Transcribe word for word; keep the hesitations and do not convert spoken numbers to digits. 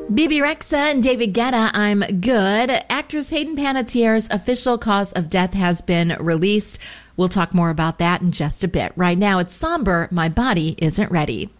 Bebe Rexha and David Guetta, I'm Good. Actress Hayden Panettiere's official cause of death has been released. We'll talk more about that in just a bit. Right now, it's somber. My Body Isn't Ready.